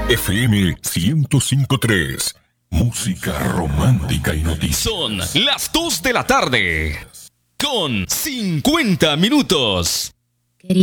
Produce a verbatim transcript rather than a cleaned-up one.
F M ciento cinco punto tres. Música romántica y noticias. Son las dos de la tarde con cincuenta minutos.